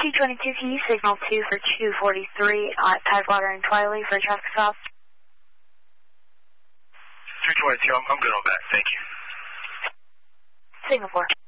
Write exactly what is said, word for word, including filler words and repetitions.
two twenty-two, can you signal two for two forty-three at Tidewater and Twiley for a traffic stop? two twenty-two, I'm, I'm good on that. Thank you. Signal four.